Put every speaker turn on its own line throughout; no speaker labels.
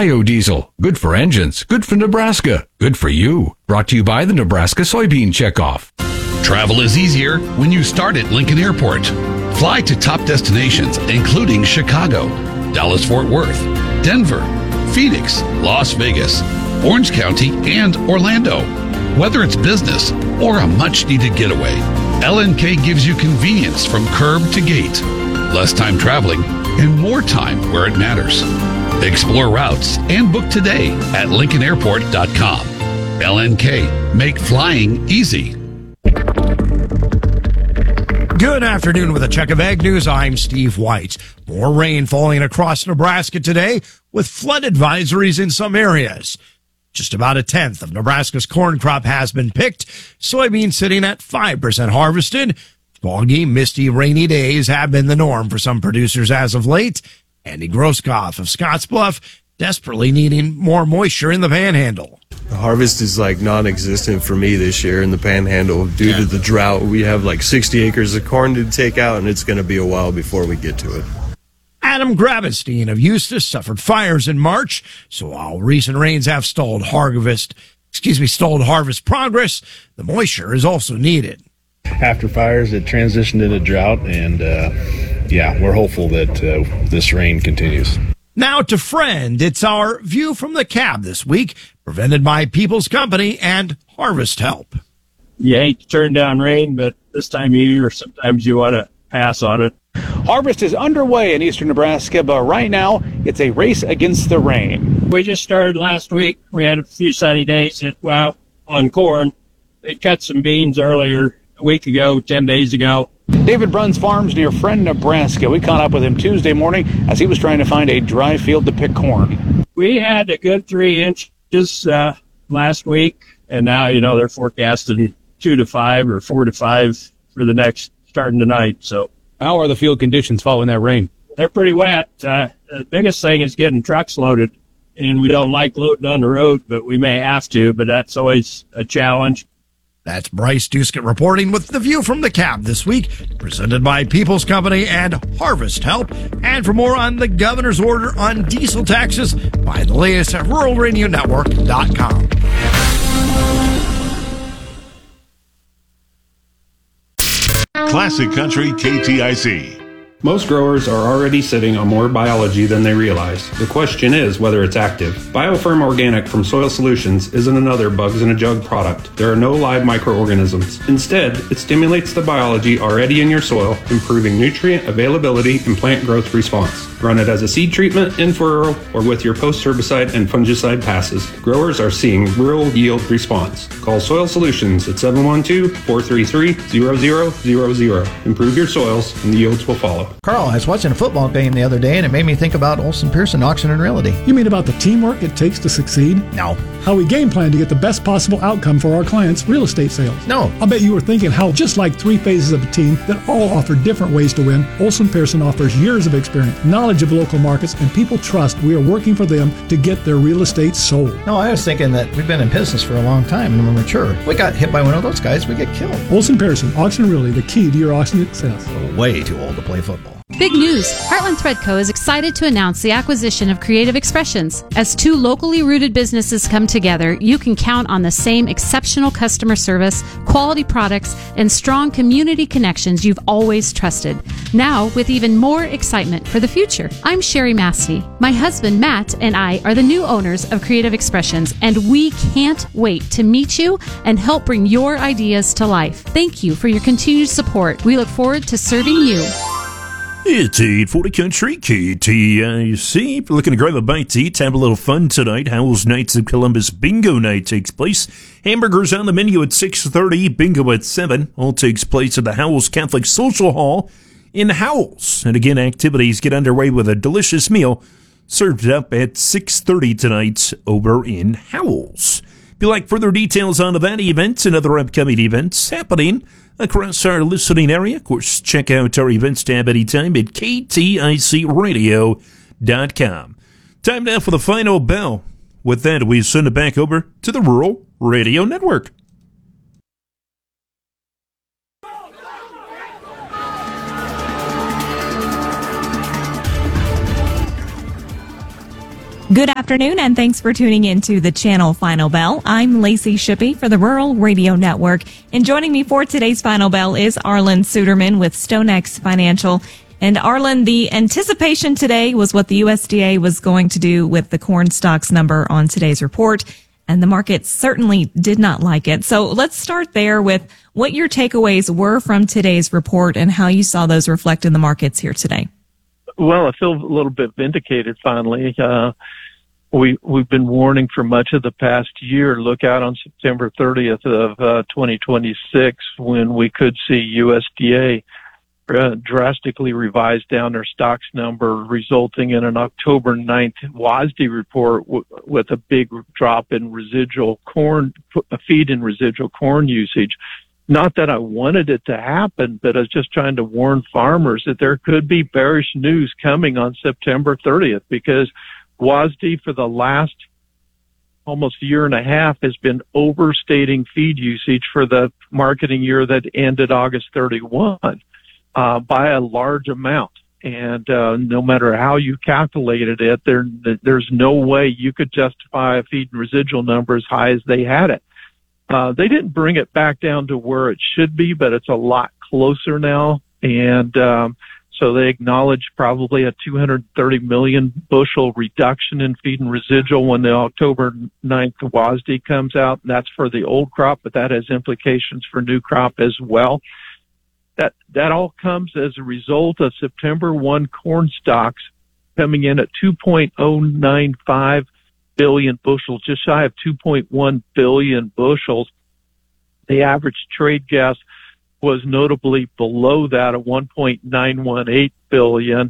Biodiesel. Good for engines. Good for Nebraska. Good for you. Brought to you by the Nebraska Soybean Checkoff.
Travel is easier when you start at Lincoln Airport. Fly to top destinations, including Chicago, Dallas-Fort Worth, Denver, Phoenix, Las Vegas, Orange County, and Orlando. Whether it's business or a much-needed getaway, LNK gives you convenience from curb to gate, less time traveling, and more time where it matters. Explore routes and book today at LincolnAirport.com. LNK, make flying easy.
Good afternoon with a check of Ag News. I'm Steve White. More rain falling across Nebraska today with flood advisories in some areas. Just about a tenth of Nebraska's corn crop has been picked. Soybeans sitting at 5% harvested. Foggy, misty, rainy days have been the norm for some producers as of late. Andy Groskopf of Scottsbluff desperately needing more moisture in the Panhandle.
The harvest is like non-existent for me this year in the Panhandle due to the drought. We have like 60 acres of corn to take out, and it's going to be a while before we get to it.
Adam Gravenstein of Eustis suffered fires in March, so while recent rains have stalled harvest progress, the moisture is also needed.
After fires, it transitioned into drought, and we're hopeful that this rain continues.
Now to Friend, it's our View from the Cab this week, presented by People's Company and Harvest Help.
You hate to turn down rain, but this time of year, sometimes you want to pass on it.
Harvest is underway in eastern Nebraska, but right now it's a race against the rain.
We just started last week. We had a few sunny days on corn. They cut some beans earlier, a week ago, 10 days ago.
David Bruns farms near Friend, Nebraska. We caught up with him Tuesday morning as he was trying to find a dry field to pick corn.
We had a good 3 inches last week, and now, they're forecasting 2 to 5 or 4 to 5 for the next starting tonight. So,
how are the field conditions following that rain?
They're pretty wet. The biggest thing is getting trucks loaded, and we don't like loading on the road, but we may have to, but that's always a challenge.
That's Bryce Duskett reporting with the View from the Cab this week, presented by People's Company and Harvest Help. And for more on the governor's order on diesel taxes, find the latest at ruralradionetwork.com.
Classic Country KTIC.
Most growers are already sitting on more biology than they realize. The question is whether it's active. BioFirm Organic from Soil Solutions isn't another bugs in a jug product. There are no live microorganisms. Instead, it stimulates the biology already in your soil, improving nutrient availability and plant growth response. Run it as a seed treatment, in furrow, or with your post-herbicide and fungicide passes. Growers are seeing real yield response. Call Soil Solutions at 712-433-0000. Improve your soils and the yields will follow.
Carl, I was watching a football game the other day and it made me think about Olson Pearson Auction and Realty.
You mean about the teamwork it takes to succeed?
No.
How we game plan to get the best possible outcome for our clients' real estate sales?
No.
I bet you were thinking how just like 3 phases of a team that all offer different ways to win, Olson Pearson offers years of experience, knowledge of local markets, and people trust we are working for them to get their real estate sold.
No, I was thinking that we've been in business for a long time and we're mature. We got hit by one of those guys, we get killed.
Olson Pearson Auction and Realty, the key to your auction success.
We're way too old to play football.
Big news! Heartland Thread Co. is excited to announce the acquisition of Creative Expressions. As 2 locally rooted businesses come together, you can count on the same exceptional customer service, quality products, and strong community connections you've always trusted. Now, with even more excitement for the future. I'm Sherry Mastey. My husband, Matt, and I are the new owners of Creative Expressions, and we can't wait to meet you and help bring your ideas to life. Thank you for your continued support. We look forward to serving you.
It's 840 Country KTIC. If you're looking to grab a bite to eat, have a little fun tonight, Howells Knights of Columbus Bingo Night takes place. Hamburgers on the menu at 6:30, bingo at 7. All takes place at the Howells Catholic Social Hall in Howells. And again, activities get underway with a delicious meal served up at 6:30 tonight over in Howells. If you'd like further details on that event and other upcoming events happening across our listening area, of course, check out our events tab anytime at kticradio.com. Time now for the final bell. With that, we send it back over to the Rural Radio Network.
Good afternoon, and thanks for tuning in to the Channel Final Bell. I'm Lacey Shippey for the Rural Radio Network, and joining me for today's Final Bell is Arlen Suderman with StoneX Financial. And Arlen, the anticipation today was what the USDA was going to do with the corn stocks number on today's report, and the market certainly did not like it. So let's start there with what your takeaways were from today's report and how you saw those reflect in the markets here today.
Well, I feel a little bit vindicated finally. We've been warning for much of the past year. Look out on September 30th of 2026 when we could see USDA drastically revise down their stocks number, resulting in an October 9th WASDE report with a big drop in residual corn, feed and residual corn usage. Not that I wanted it to happen, but I was just trying to warn farmers that there could be bearish news coming on September 30th, because WASDE for the last almost year and a half has been overstating feed usage for the marketing year that ended August 31 by a large amount. And no matter how you calculated it, there's no way you could justify a feed and residual number as high as they had it. They didn't bring it back down to where it should be, but it's a lot closer now. And so they acknowledge probably a 230 million bushel reduction in feed and residual when the October 9th WASDE comes out. That's for the old crop, but that has implications for new crop as well. That all comes as a result of September 1 corn stocks coming in at 2.095 billion bushels, just shy of 2.1 billion bushels. The average trade gas was notably below that at 1.918 billion.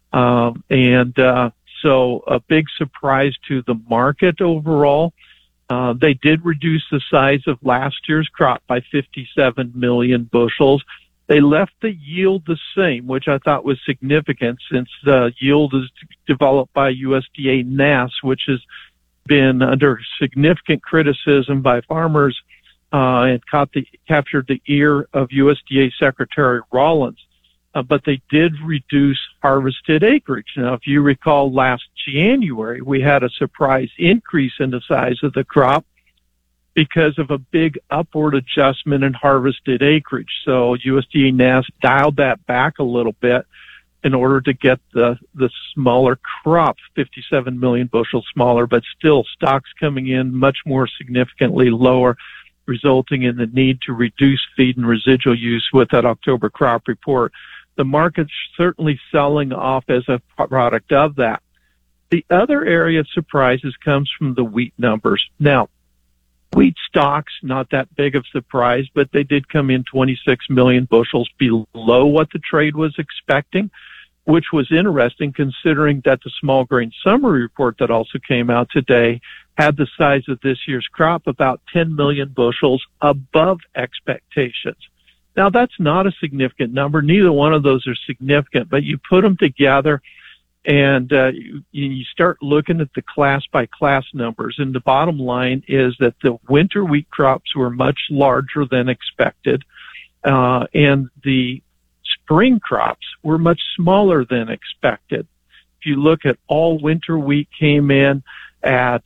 So a big surprise to the market overall. They did reduce the size of last year's crop by 57 million bushels. They left the yield the same, which I thought was significant since the yield is developed by USDA NASS, which has been under significant criticism by farmers and captured the ear of USDA Secretary Rollins. But they did reduce harvested acreage. Now, if you recall last January, we had a surprise increase in the size of the crop because of a big upward adjustment in harvested acreage. So USDA NASS dialed that back a little bit in order to get the smaller crop, 57 million bushels smaller, but still stocks coming in much more significantly lower, resulting in the need to reduce feed and residual use with that October crop report. The market's certainly selling off as a product of that. The other area of surprises comes from the wheat numbers. Now, wheat stocks, not that big of a surprise, but they did come in 26 million bushels below what the trade was expecting, which was interesting considering that the small grain summary report that also came out today had the size of this year's crop about 10 million bushels above expectations. Now, that's not a significant number. Neither one of those are significant, but you put them together and you start looking at the class-by-class numbers. And the bottom line is that the winter wheat crops were much larger than expected, and the spring crops were much smaller than expected. If you look at all winter wheat came in at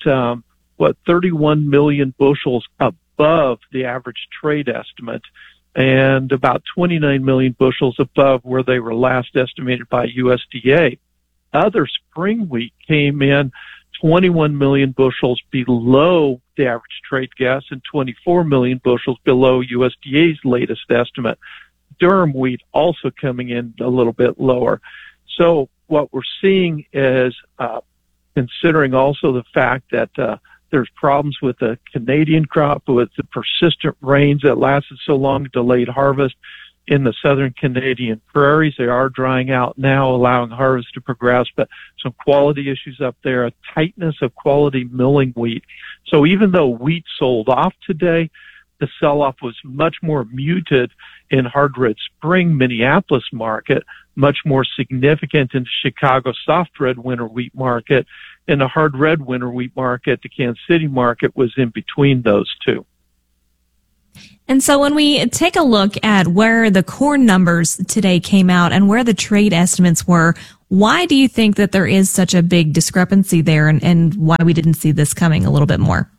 31 million bushels above the average trade estimate, and about 29 million bushels above where they were last estimated by USDA. Other spring wheat came in 21 million bushels below the average trade gas and 24 million bushels below USDA's latest estimate. Durum wheat also coming in a little bit lower. So what we're seeing is, considering also the fact that there's problems with the Canadian crop, with the persistent rains that lasted so long, delayed harvest in the southern Canadian prairies. They are drying out now, allowing harvest to progress, but some quality issues up there, a tightness of quality milling wheat. So even though wheat sold off today, the sell-off was much more muted in hard red spring Minneapolis market, much more significant in the Chicago soft red winter wheat market. In the hard red winter wheat market, the Kansas City market was in between those two.
And so when we take a look at where the corn numbers today came out and where the trade estimates were, Why do you think that there is such a big discrepancy there, and why we didn't see this coming a little bit more?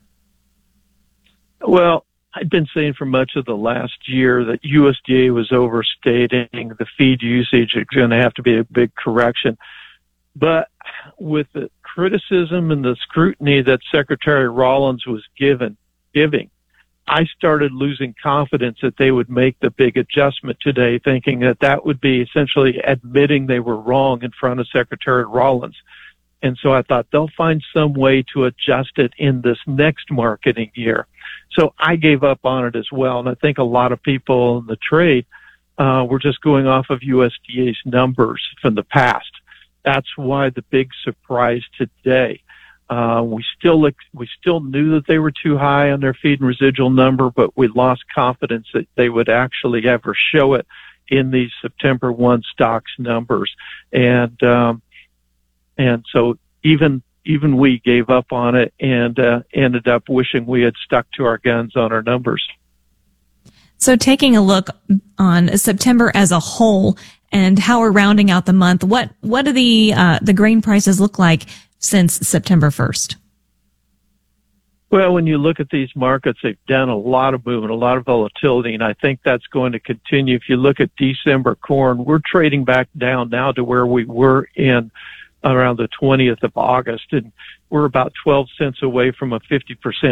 Well, I've been saying for much of the last year that USDA was overstating the feed usage. It's going to have to be a big correction. But with the criticism and the scrutiny that Secretary Rollins was giving, I started losing confidence that they would make the big adjustment today, thinking that that would be essentially admitting they were wrong in front of Secretary Rollins. And so I thought they'll find some way to adjust it in this next marketing year. So I gave up on it as well. And I think a lot of people in the trade were just going off of USDA's numbers from the past. That's why the big surprise today. We still knew that they were too high on their feed and residual number, but we lost confidence that they would actually ever show it in these September 1 stocks numbers. And so even we gave up on it and ended up wishing we had stuck to our guns on our numbers.
So taking a look on September as a whole and how we're rounding out the month, what do the grain prices look like since September 1st?
Well, when you look at these markets, they've done a lot of movement, a lot of volatility, and I think that's going to continue. If you look at December corn, we're trading back down now to where we were in around the 20th of August, and we're about 12 cents away from a 50%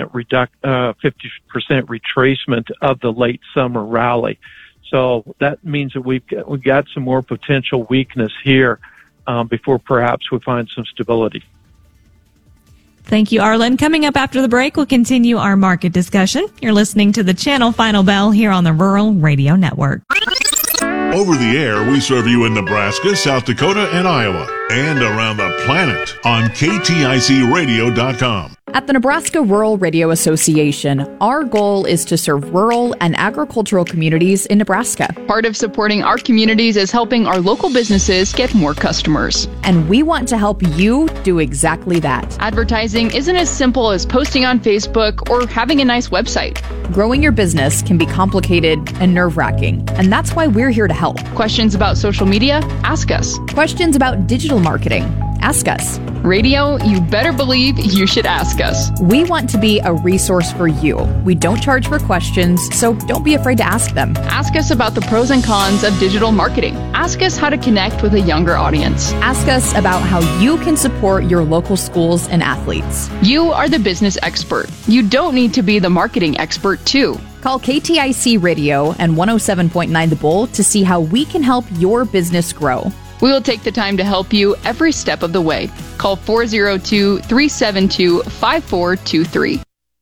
retracement of the late summer rally. So that means that we've got some more potential weakness here before perhaps we find some stability.
Thank you, Arlen. Coming up after the break, we'll continue our market discussion. You're listening to the Channel Final Bell here on the Rural Radio Network.
Over the air, we serve you in Nebraska, South Dakota, and Iowa, and around the planet on KTICradio.com.
At the Nebraska Rural Radio Association, our goal is to serve rural and agricultural communities in Nebraska.
Part of supporting our communities is helping our local businesses get more customers.
And we want to help you do exactly that.
Advertising isn't as simple as posting on Facebook or having a nice website.
Growing your business can be complicated and nerve-wracking, and that's why we're here to help.
Questions about social media? Ask us.
Questions about digital marketing? Ask us.
Radio, you better believe you should ask us.
We want to be a resource for you. We don't charge for questions, so don't be afraid to ask them.
Ask us about the pros and cons of digital marketing. Ask us how to connect with a younger audience.
Ask us about how you can support your local schools and athletes.
You are the business expert. You don't need to be the marketing expert, too.
Call KTIC Radio and 107.9 The Bull to see how we can help your business grow.
We will take the time to help you every step of the way. Call 402-372-5423.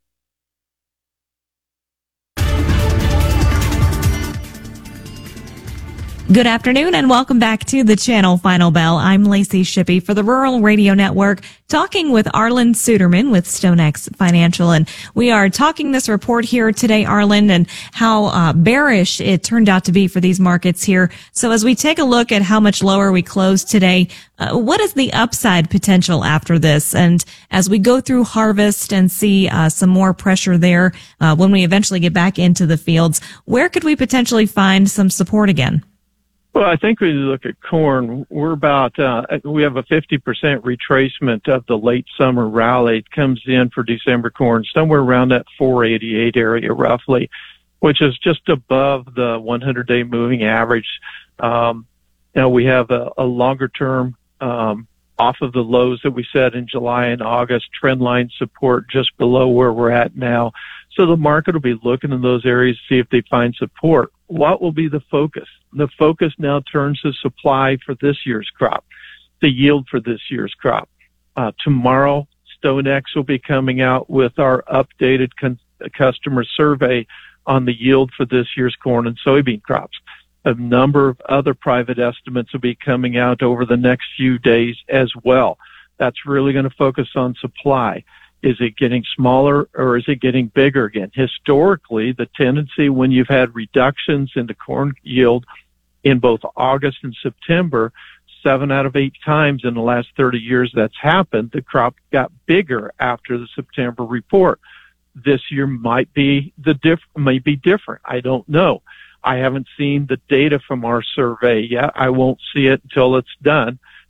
Good afternoon and welcome back to the Channel Final Bell. I'm Lacey Shippey for the Rural Radio Network, talking with Arlen Suderman with StoneX Financial. And we are talking this report here today, Arlen, and how bearish it turned out to be for these markets here. So as we take a look at how much lower we closed today, what is the upside potential after this? And as we go through harvest and see some more pressure there when we eventually get back into the fields, where could we potentially find some support again?
Well, I think when you look at corn, we're about, we have a 50% retracement of the late summer rally. It comes in for December corn somewhere around that 488 area roughly, which is just above the 100-day moving average. Now we have a longer term, off of the lows that we set in July and August, trend line support just below where we're at now. So the market will be looking in those areas to see if they find support. What will be the focus? The focus now turns to supply for this year's crop, the yield for this year's crop. Tomorrow, StoneX will be coming out with our updated customer survey on the yield for this year's corn and soybean crops. A number of other private estimates will be coming out over the next few days as well. That's really going to focus on supply. Is it getting smaller or is it getting bigger again? Historically, the tendency when you've had reductions in the corn yield in both August and September, 7 out of 8 times in the last 30 years that's happened, the crop got bigger after the September report. This year might be different. I don't know. I haven't seen the data from our survey yet. I won't see it until it's done.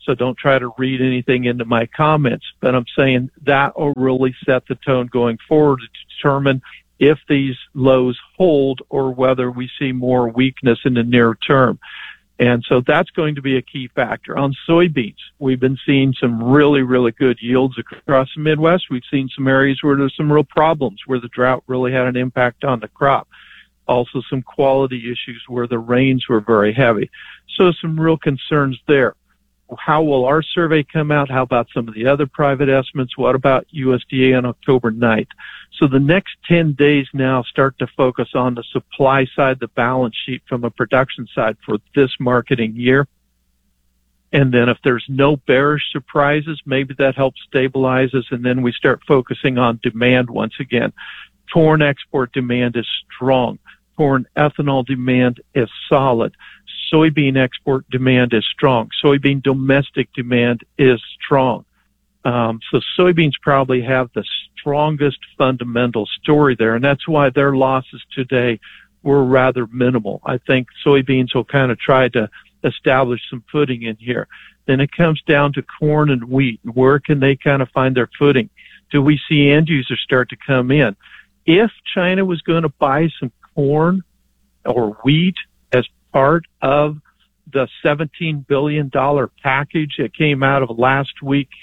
So don't try to read anything into my comments, but I'm saying that will really set the tone going forward to determine if these lows hold or whether we see more weakness in the near term. And so that's going to be a key factor. On soybeans, we've been seeing some really, really good yields across the Midwest. We've seen some areas where there's some real problems, where the drought really had an impact on the crop. Also some quality issues where the rains were very heavy. So some real concerns there. How will our survey come out? How about some of the other private estimates? What about USDA on October 9th? So the next 10 days now start to focus on the supply side, the balance sheet from a production side for this marketing year. And then if there's no bearish surprises, maybe that helps stabilize us. And then we start focusing on demand once again. Corn export demand is strong. Corn ethanol demand is solid. Soybean export demand is strong. Soybean domestic demand is strong. So soybeans probably have the strongest fundamental story there, and that's why their losses today were rather minimal. I think soybeans will kind of try to establish some footing in here. Then it comes down to corn and wheat. Where can they kind of find their footing? Do we see end users start to come in? If China was going to buy some corn or wheat as part of the $17 billion package that came out of last week's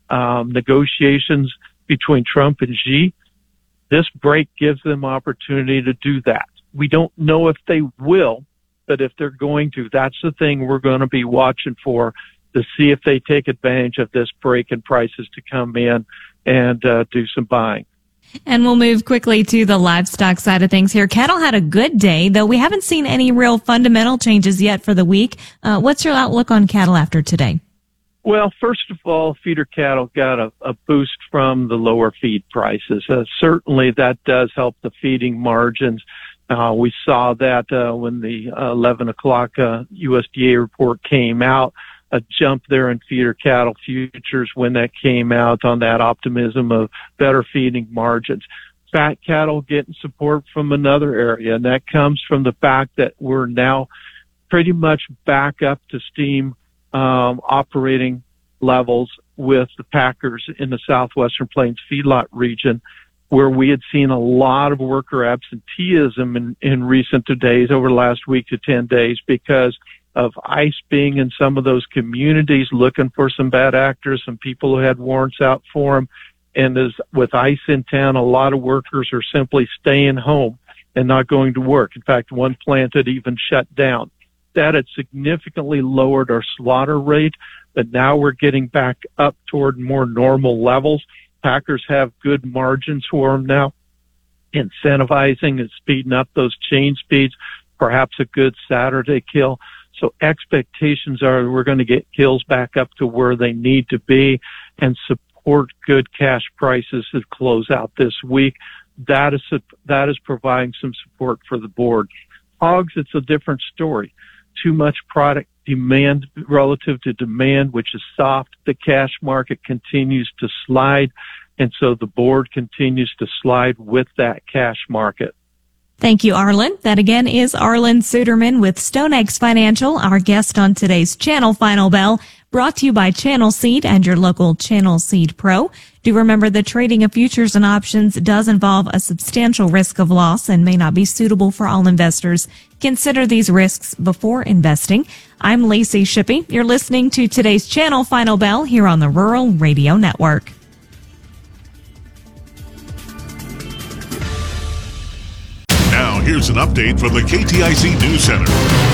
negotiations between Trump and Xi, this break gives them opportunity to do that. We don't know if they will, but if they're going to, that's the thing we're going to be watching for, to see if they take advantage of this break in prices to come in and do some buying.
And we'll move quickly to the livestock side of things here. Cattle had a good day, though we haven't seen any real fundamental changes yet for the week. What's your outlook on cattle after today?
Well, first of all, feeder cattle got a boost from the lower feed prices. Certainly that does help the feeding margins. We saw that when the 11 o'clock USDA report came out, a jump there in feeder cattle futures when that came out on that optimism of better feeding margins. Fat cattle getting support from another area, and that comes from the fact that we're now pretty much back up to steam operating levels with the packers in the Southwestern Plains feedlot region, where we had seen a lot of worker absenteeism in recent days, over the last week to 10 days, because of ICE being in some of those communities looking for some bad actors, some people who had warrants out for them. And as with ICE in town, a lot of workers are simply staying home and not going to work. In fact, one plant had even shut down. That had significantly lowered our slaughter rate, but now we're getting back up toward more normal levels. Packers have good margins for them now, incentivizing and speeding up those chain speeds, perhaps a good Saturday kill. So expectations are we're going to get kills back up to where they need to be and support good cash prices to close out this week. That is providing some support for the board. Hogs, it's a different story. Too much product demand relative to demand, which is soft. The cash market continues to slide, and so the board continues to slide with that cash market.
Thank you, Arlen. That again is Arlen Suderman with StoneX Financial, our guest on today's Channel Final Bell, brought to you by Channel Seed and your local Channel Seed Pro. Do remember the trading of futures and options does involve a substantial risk of loss and may not be suitable for all investors. Consider these risks before investing. I'm Lacey Shippey. You're listening to today's Channel Final Bell here on the Rural Radio Network.
Now, here's an update from the KTIC News Center.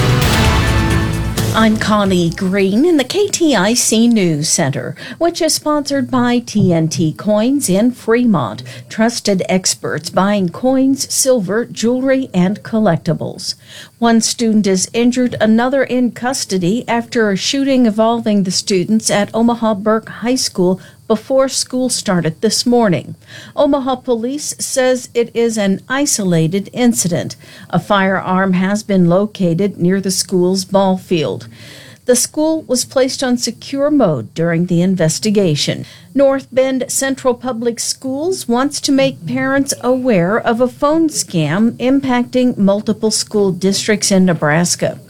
I'm Connie Green in the KTIC News Center, which is sponsored by TNT Coins in Fremont, trusted experts buying coins, silver, jewelry, and collectibles. One student is injured, another in custody after a shooting involving the students at Omaha Burke High School before school started this morning. Omaha Police says it is an isolated incident. A firearm has been located near the school's ball field. The school was placed on secure mode during the investigation. North Bend Central Public Schools wants to make parents aware of a phone scam impacting multiple school districts in Nebraska.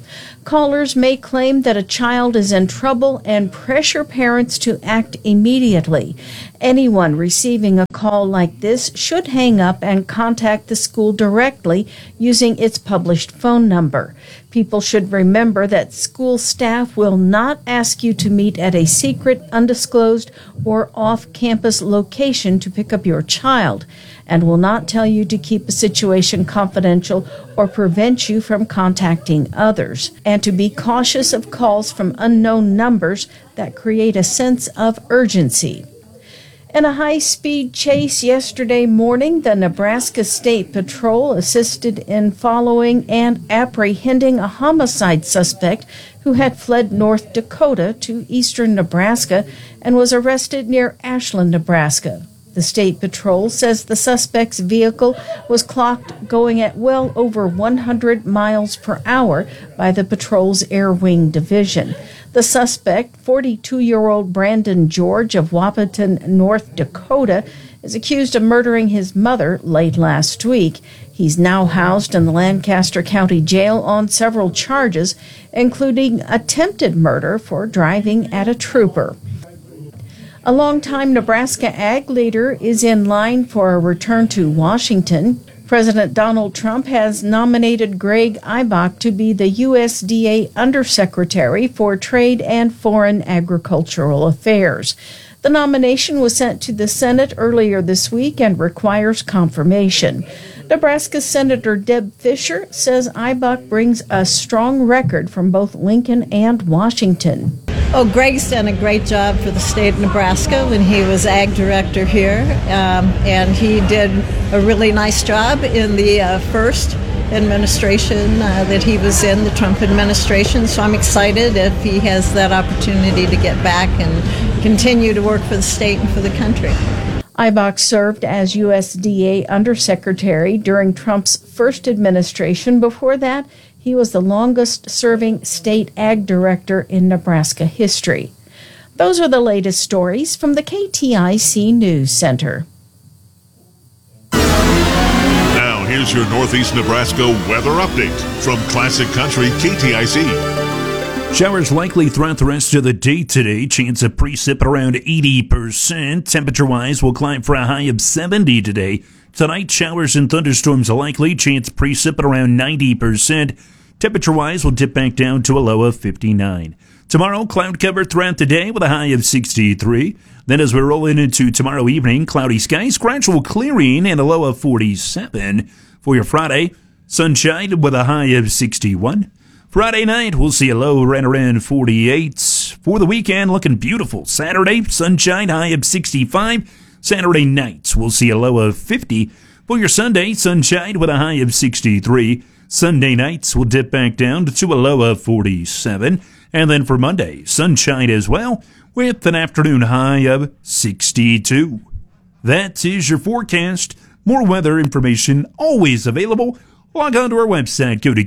Callers may claim that a child is in trouble and pressure parents to act immediately. Anyone receiving a call like this should hang up and contact the school directly using its published phone number. People should remember that school staff will not ask you to meet at a secret, undisclosed, or off-campus location to pick up your child, and will not tell you to keep a situation confidential or prevent you from contacting others, and to be cautious of calls from unknown numbers that create a sense of urgency. In a high-speed chase yesterday morning, the Nebraska State Patrol assisted in following and apprehending a homicide suspect who had fled North Dakota to eastern Nebraska and was arrested near Ashland, Nebraska. The State Patrol says the suspect's vehicle was clocked going at well over 100 miles per hour by the patrol's Air Wing Division. The suspect, 42-year-old Brandon George of Wahpeton, North Dakota, is accused of murdering his mother late last week. He's now housed in the Lancaster County Jail on several charges, including attempted murder for driving at a trooper. A longtime Nebraska ag leader is in line for a return to Washington. President Donald Trump has nominated Greg Ibach to be the USDA Undersecretary for Trade and Foreign Agricultural Affairs. The nomination was sent to the Senate earlier this week and requires confirmation. Nebraska Senator Deb Fischer says Ibach brings a strong record from both Lincoln and Washington.
Oh, Greg's done a great job for the state of Nebraska when he was ag director here, and he did a really nice job in the first administration that he was in, the Trump administration. So I'm excited if he has that opportunity to get back and continue to work for the state and for the country.
Ibach served as USDA Undersecretary during Trump's first administration. Before that, he was the longest-serving state ag director in Nebraska history. Those are the latest stories from the KTIC News Center.
Now, here's your Northeast Nebraska weather update from Classic Country KTIC.
Showers likely throughout the rest of the day today. Chance of precip around 80%. Temperature-wise, will climb for a high of 70 today. Tonight, showers and thunderstorms are likely. Chance of precip around 90%. Temperature-wise, will dip back down to a low of 59. Tomorrow, cloud cover throughout the day with a high of 63. Then as we roll into tomorrow evening, cloudy skies, gradual clearing, and a low of 47. For your Friday, sunshine with a high of 61. Friday night, we'll see a low right around 48. For the weekend, looking beautiful. Saturday, sunshine, high of 65. Saturday night, we'll see a low of 50. For your Sunday, sunshine with a high of 63. Sunday nights will dip back down to a low of 47. And then for Monday, sunshine as well, with an afternoon high of 62. That is your forecast. More weather information always available. Log on to our website. Go to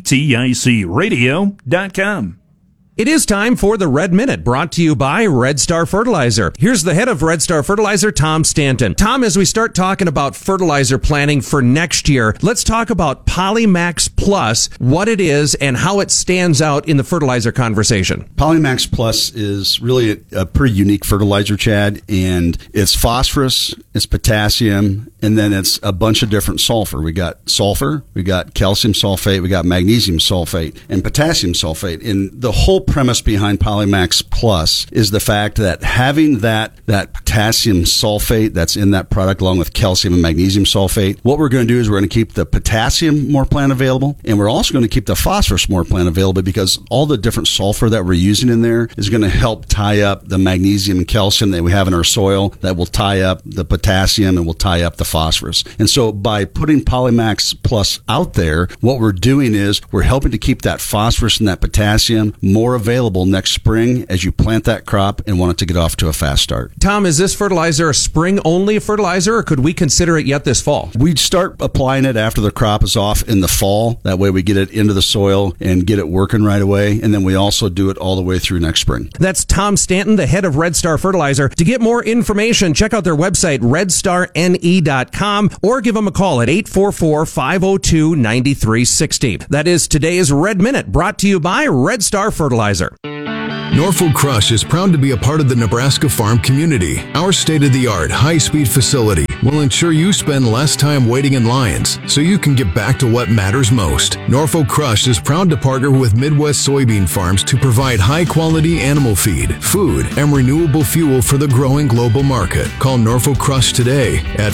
kticradio.com.
It is time for the Red Minute, brought to you by Red Star Fertilizer. Here's the head of Red Star Fertilizer, Tom Stanton. Tom, as we start talking about fertilizer planning for next year, let's talk about Polymax Plus, what it is and how it stands out in the fertilizer conversation.
Polymax Plus is really a pretty unique fertilizer, Chad, and it's phosphorus, it's potassium, and then it's a bunch of different sulfur. We got sulfur, we got calcium sulfate, we got magnesium sulfate, and potassium sulfate. And the whole premise behind Polymax Plus is the fact that having that potassium sulfate that's in that product along with calcium and magnesium sulfate, what we're going to do is we're going to keep the potassium more plant available, and we're also going to keep the phosphorus more plant available because all the different sulfur that we're using in there is going to help tie up the magnesium and calcium that we have in our soil that will tie up the potassium and will tie up the phosphorus. And so by putting Polymax Plus out there, what we're doing is we're helping to keep that phosphorus and that potassium more available next spring as you plant that crop and want it to get off to a fast start.
Tom, is this fertilizer a spring-only fertilizer, or could we consider it yet this fall?
We'd start applying it after the crop is off in the fall. That way we get it into the soil and get it working right away. And then we also do it all the way through next spring.
That's Tom Stanton, the head of Red Star Fertilizer. To get more information, check out their website, redstarne.com, or give them a call at 844-502-9360. That is today's Red Minute, brought to you by Red Star Fertilizer.
Norfolk Crush is proud to be a part of the Nebraska farm community. Our state-of-the-art, high-speed facility will ensure you spend less time waiting in lines so you can get back to what matters most. Norfolk Crush is proud to partner with Midwest soybean farms to provide high-quality animal feed, food, and renewable fuel for the growing global market. Call Norfolk Crush today at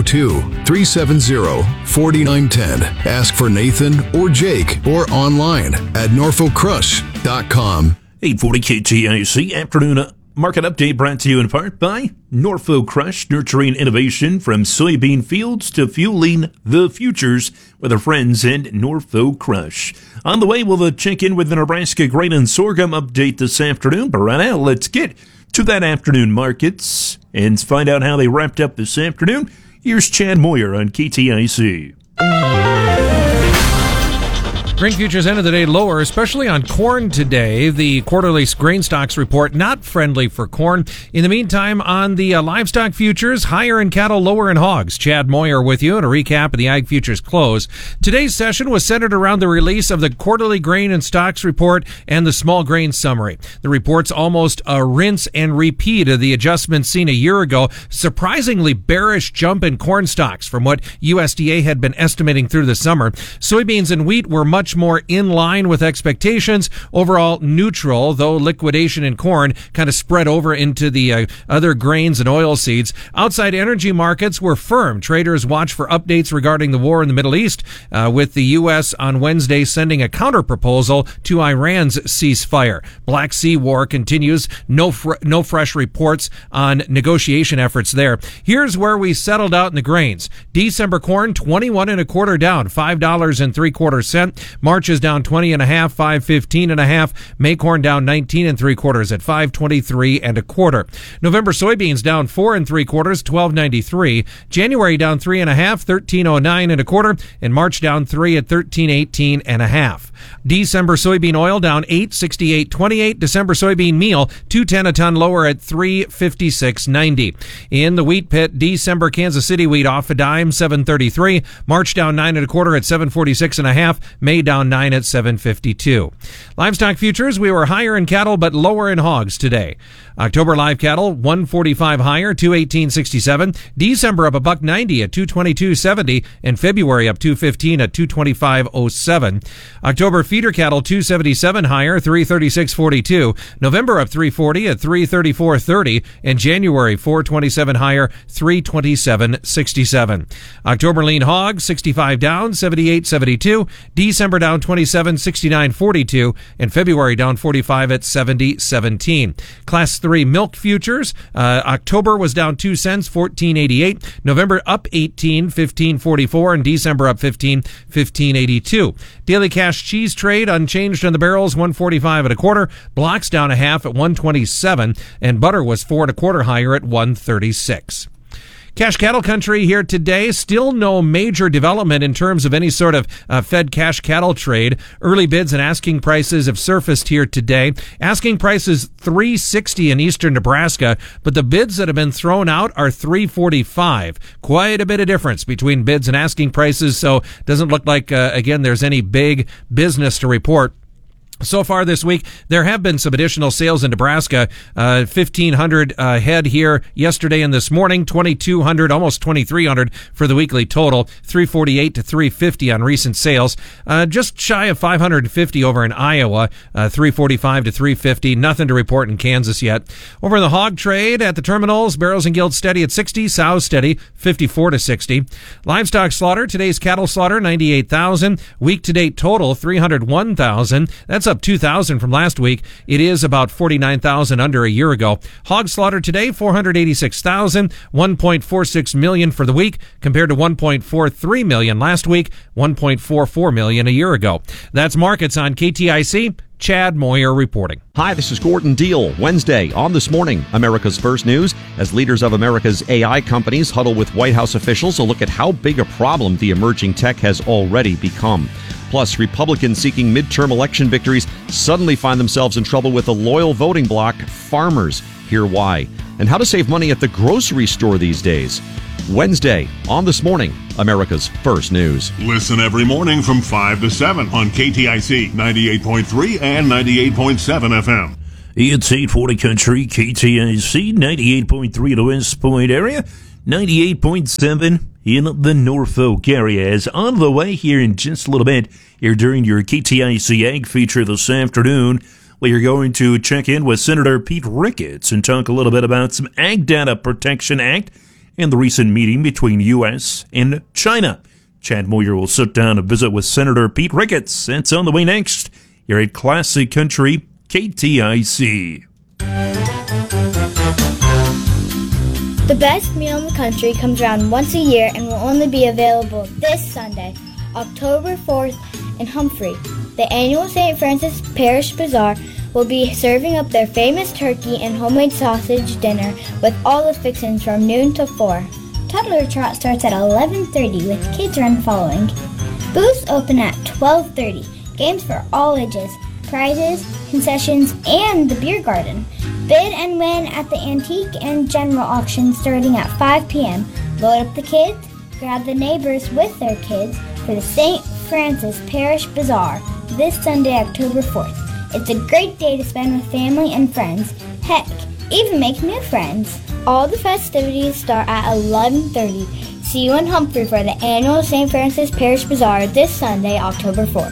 402-370-4910. Ask for Nathan or Jake or online at norfolkcrush.com.
840 KTIC afternoon market update brought to you in part by Norfolk Crush, nurturing innovation from soybean fields to fueling the futures with our friends at Norfolk Crush. On the way, we'll check in with the Nebraska grain and sorghum update this afternoon. But right now, let's get to that afternoon markets and find out how they wrapped up this afternoon. Here's Chad Moyer on KTIC.
Grain futures ended the day lower, especially on corn today. The quarterly grain stocks report not friendly for corn. In the meantime, on the livestock futures, higher in cattle, lower in hogs. Chad Moyer with you and a recap of the ag futures close. Today's session was centered around the release of the quarterly grain and stocks report and the small grain summary. The report's almost a rinse and repeat of the adjustments seen a year ago. Surprisingly bearish jump in corn stocks from what USDA had been estimating through the summer. Soybeans and wheat were much more in line with expectations. Overall neutral, though liquidation in corn kind of spread over into the other grains and oilseeds. Outside energy markets were firm. Traders watch for updates regarding the war in the Middle East, with the U.S. on Wednesday sending a counterproposal to Iran's ceasefire. Black Sea war continues. No fresh reports on negotiation efforts there. Here's where we settled out in the grains. December corn 21 1/4 down, $5.75. March is down 20 1/2, $5.15 1/2. May corn down 19 3/4 at $5.23 1/4. November soybeans down 4 3/4, $12.93. January down 3 1/2, $13.09 1/4, and March down 3 at $13.18 1/2. December soybean oil down 8, $68.28. December soybean meal $2.10 a ton lower at $3.56.90. In the wheat pit, December Kansas City wheat off a dime, $7.33. March down 9 1/4 at $7.46 1/2. May down 9 at $7.52. Livestock futures, we were higher in cattle but lower in hogs today. October live cattle $145 higher, $218.67. December up $1.90 at $222.70, and February up $2.15 at $225.07. October feeder cattle $277 higher, $336.42. November up $340 at $334.30, and January $427 higher, $327.67. October lean hog $65 down, $78.72. December down 27, $69.42, and February down 45 at $70.17. Class 3 milk futures, October was down 2 cents, $14.88. November up 18, $15.44, and December up 15, $15.82. Daily cash cheese trade unchanged on the barrels, $1.45 1/4. Blocks down 1/2 at $1.27, and butter was 4 1/4 higher at $1.36. Cash cattle country here today. Still no major development in terms of any sort of fed cash cattle trade. Early bids and asking prices have surfaced here today. Asking prices $3.60 in eastern Nebraska, but the bids that have been thrown out are $3.45. Quite a bit of difference between bids and asking prices, so it doesn't look like, again, there's any big business to report. So far this week, there have been some additional sales in Nebraska. 1,500 head here yesterday and this morning. 2,200, almost 2,300 for the weekly total. 348 to 350 on recent sales. Just shy of 550 over in Iowa. 345 to 350. Nothing to report in Kansas yet. Over in the hog trade at the terminals, barrels and gilts steady at 60. Sows steady 54 to 60. Livestock slaughter. Today's cattle slaughter 98,000. Week to date total 301,000. That's up 2,000 from last week. It is about 49,000 under a year ago. Hog slaughter today, 486,000, 1.46 million for the week, compared to 1.43 million last week, 1.44 million a year ago. That's markets on KTIC. Chad Moyer reporting.
Hi, this is Gordon Deal. Wednesday, on This Morning, America's First News, as leaders of America's AI companies huddle with White House officials to look at how big a problem the emerging tech has already become. Plus, Republicans seeking midterm election victories suddenly find themselves in trouble with a loyal voting bloc, farmers. Hear why. And how to save money at the grocery store these days. Wednesday, on This Morning, America's First News.
Listen every morning from 5 to 7 on KTIC 98.3 and 98.7 FM.
It's 840 Country, KTIC 98.3 in the West Point area, 98.7 in the Norfolk area. As on the way here in just a little bit, here during your KTIC Ag feature this afternoon, we are going to check in with Senator Pete Ricketts and talk a little bit about some Ag Data Protection Act and the recent meeting between U.S. and China. Chad Moyer will sit down and visit with Senator Pete Ricketts. That's on the way next. You're at Classic Country, KTIC.
The best meal in the country comes around once a year and will only be available this Sunday, October 4th in Humphrey. The annual St. Francis Parish Bazaar will be serving up their famous turkey and homemade sausage dinner with all the fixings from noon to 4. Toddler Trot starts at 11:30 with Kids Run following. Booths open at 12:30. Games for all ages, prizes, concessions, and the beer garden. Bid and win at the antique and general auction starting at 5 p.m. Load up the kids, grab the neighbors with their kids for the St. Francis Parish Bazaar this Sunday, October 4th. It's a great day to spend with family and friends. Heck, even make new friends. All the festivities start at 11:30. See you in Humphrey for the annual St. Francis Parish Bazaar this Sunday, October 4th.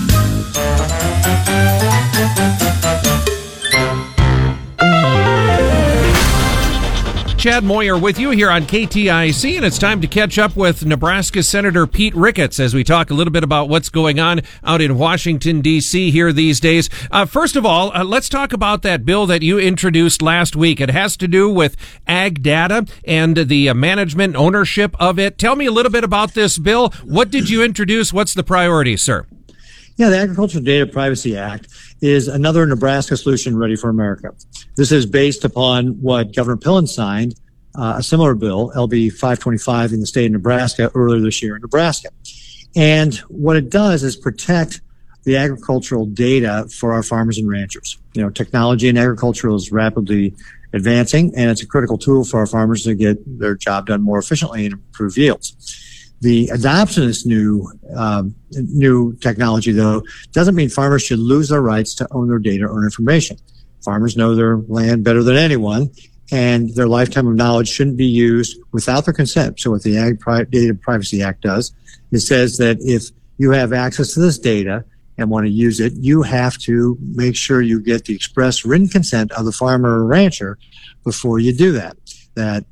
Chad Moyer with you here on KTIC, and it's time to catch up with Nebraska Senator Pete Ricketts as we talk a little bit about what's going on out in Washington, D.C. here these days. First of all, let's talk about that bill that you introduced last week. It has to do with ag data and the management ownership of it. Tell me a little bit about this bill. What did you introduce? What's the priority, sir?
Yeah, the Agricultural Data Privacy Act is another Nebraska solution ready for America. This is based upon what Governor Pillen signed, a similar bill, LB 525, in the state of Nebraska earlier this year in Nebraska. And what it does is protect the agricultural data for our farmers and ranchers. You know, technology in agriculture is rapidly advancing, and it's a critical tool for our farmers to get their job done more efficiently and improve yields. The adoption of this new technology, though, doesn't mean farmers should lose their rights to own their data or information. Farmers know their land better than anyone, and their lifetime of knowledge shouldn't be used without their consent. So what the Ag Data Privacy Act does, it says that if you have access to this data and want to use it, you have to make sure you get the express written consent of the farmer or rancher before you do that. That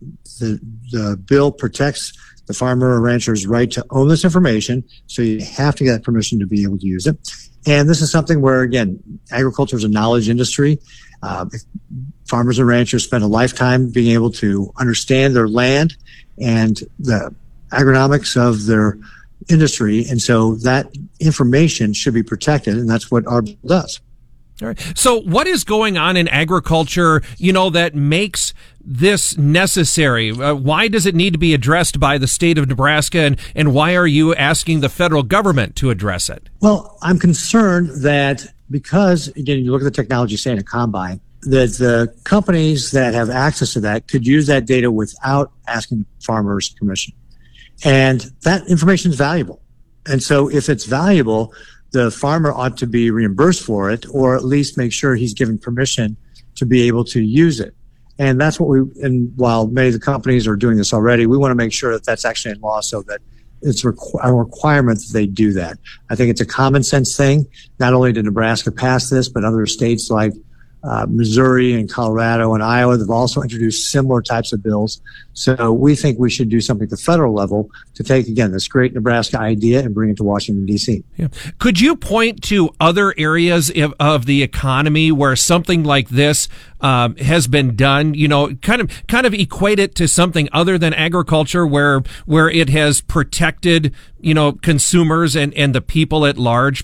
the bill protects the farmer or rancher's right to own this information, so you have to get permission to be able to use it. And this is something where, again, agriculture is a knowledge industry. Farmers and ranchers spend a lifetime being able to understand their land and the agronomics of their industry, and so that information should be protected, and that's what our bill does.
All right. So what is going on in agriculture, that makes this necessary? Why does it need to be addressed by the state of Nebraska, and why are you asking the federal government to address it?
Well, I'm concerned that because, again, you look at the technology, say in a combine, that the companies that have access to that could use that data without asking farmers permission. And that information is valuable. And so if it's valuable, the farmer ought to be reimbursed for it, or at least make sure he's given permission to be able to use it. And that's what and while many of the companies are doing this already, we want to make sure that that's actually in law so that it's a requirement that they do that. I think it's a common sense thing. Not only did Nebraska pass this, but other states like Missouri and Colorado and Iowa, they've also introduced similar types of bills. So we think we should do something at the federal level to take, again, this great Nebraska idea and bring it to Washington, D.C.
Yeah. Could you point to other areas of the economy where something like this has been done? Kind of equate it to something other than agriculture where it has protected, consumers and the people at large, Pete?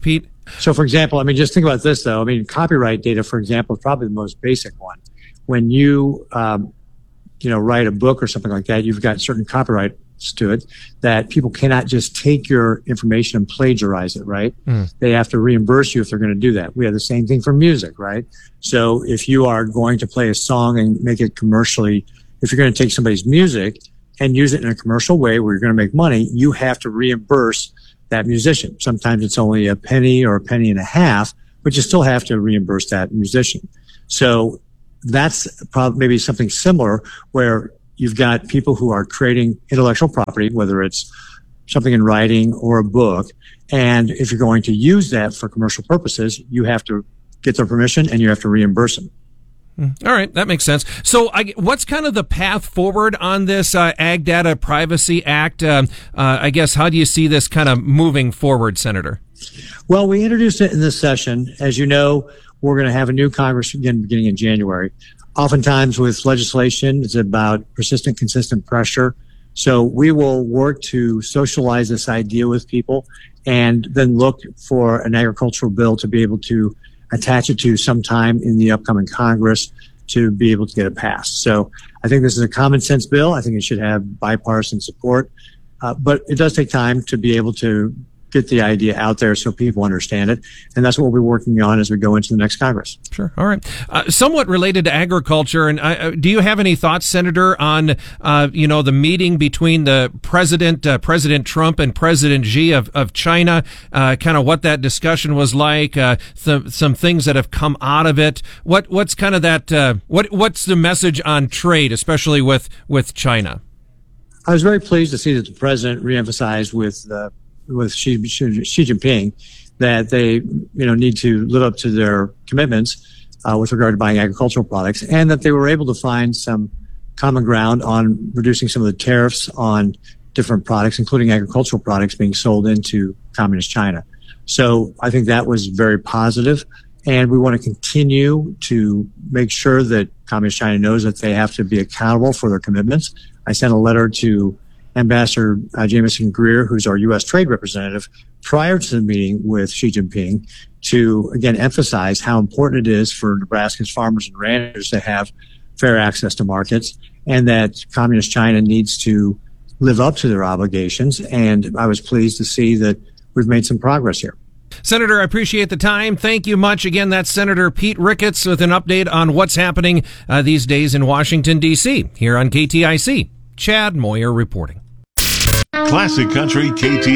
So, for example, just think about this, though. Copyright data, for example, is probably the most basic one. When you, write a book or something like that, you've got certain copyrights to it that people cannot just take your information and plagiarize it, right? They have to reimburse you if they're going to do that. We have the same thing for music, right? So if you are going to play a song and make it commercially, if you're going to take somebody's music and use it in a commercial way where you're going to make money, you have to reimburse that musician. Sometimes it's only a penny or a penny and a half, but you still have to reimburse that musician. So that's probably maybe something similar where you've got people who are creating intellectual property, whether it's something in writing or a book. And if you're going to use that for commercial purposes, you have to get their permission and you have to reimburse them.
All right, that makes sense. So what's kind of the path forward on this Ag Data Privacy Act? I guess, how do you see this kind of moving forward, Senator?
Well, we introduced it in this session. As you know, we're going to have a new Congress again beginning in January. Oftentimes with legislation, it's about persistent, consistent pressure. So we will work to socialize this idea with people and then look for an agricultural bill to be able to attach it to sometime in the upcoming Congress to be able to get it passed. So I think this is a common sense bill. I think it should have bipartisan support. But it does take time to be able to get the idea out there so people understand it. And that's what we'll be working on as we go into the next Congress.
Sure. All right. Somewhat related to agriculture, and do you have any thoughts, Senator, on, the meeting between the President Trump and President Xi of China, kind of what that discussion was like, some things that have come out of it? What's kind of that, what's the message on trade, especially with China?
I was very pleased to see that the president reemphasized with Xi Jinping that they, need to live up to their commitments with regard to buying agricultural products, and that they were able to find some common ground on reducing some of the tariffs on different products, including agricultural products being sold into communist China. So I think that was very positive, and we want to continue to make sure that communist China knows that they have to be accountable for their commitments. I sent a letter to Ambassador Jameson Greer, who's our U.S. trade representative, prior to the meeting with Xi Jinping to, again, emphasize how important it is for Nebraska's farmers and ranchers to have fair access to markets, and that communist China needs to live up to their obligations. And I was pleased to see that we've made some progress here.
Senator, I appreciate the time. Thank you much. Again, that's Senator Pete Ricketts with an update on what's happening these days in Washington, D.C. Here on KTIC. Chad Moyer reporting.
Classic Country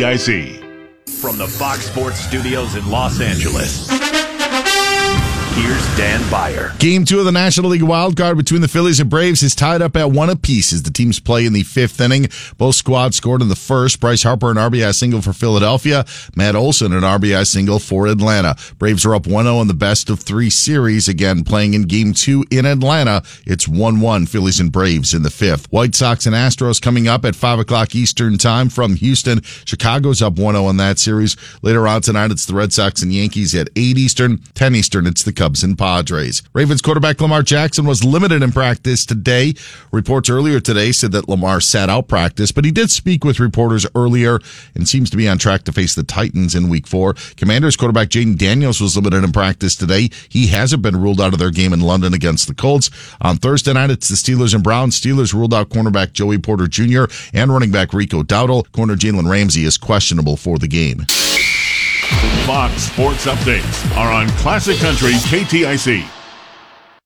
KTIC.
From the Fox Sports Studios in Los Angeles, here's Dan Beyer.
Game 2 of the National League wildcard between the Phillies and Braves is tied up at 1 apiece as the teams play in the 5th inning. Both squads scored in the first. Bryce Harper an RBI single for Philadelphia. Matt Olson an RBI single for Atlanta. Braves are up 1-0 in the best-of-3 series. Again, playing in Game 2 in Atlanta. It's 1-1 Phillies and Braves in the 5th. White Sox and Astros coming up at 5 o'clock Eastern time from Houston. Chicago's up 1-0 in that series. Later on tonight, it's the Red Sox and Yankees at 8 Eastern. 10 Eastern, it's the Cubs and Padres. Ravens quarterback Lamar Jackson was limited in practice today. Reports earlier today said that Lamar sat out practice, but he did speak with reporters earlier and seems to be on track to face the Titans in Week 4. Commanders quarterback Jaden Daniels was limited in practice today. He hasn't been ruled out of their game in London against the Colts. On Thursday night, it's the Steelers and Browns. Steelers ruled out cornerback Joey Porter Jr. and running back Rico Dowdle. Corner Jalen Ramsey is questionable for the game.
Fox Sports Updates are on Classic Country KTIC.